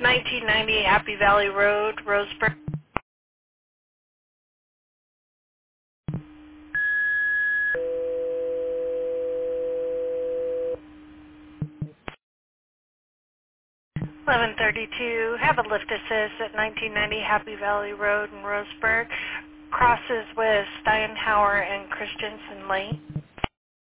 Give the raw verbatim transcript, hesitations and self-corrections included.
nineteen ninety Happy Valley Road, Roseburg. eleven thirty-two, have a lift assist at nineteen ninety Happy Valley Road in Roseburg. Crosses with Steinhauer and Christensen Lane.